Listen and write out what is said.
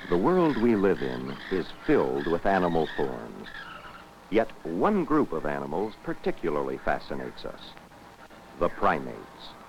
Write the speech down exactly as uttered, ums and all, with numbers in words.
The world we live in is filled with animal forms. Yet one group of animals particularly fascinates us: the primates.